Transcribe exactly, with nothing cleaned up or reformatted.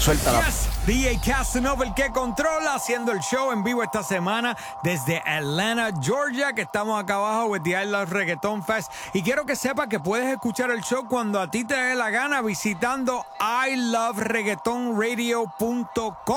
Suéltala. Yes, D J Casanova, el que controla, haciendo el show en vivo esta semana desde Atlanta, Georgia, que estamos acá abajo with the I Love Reggaeton Fest. Y quiero que sepas que puedes escuchar el show cuando a ti te dé la gana visitando i love reggaeton radio punto com.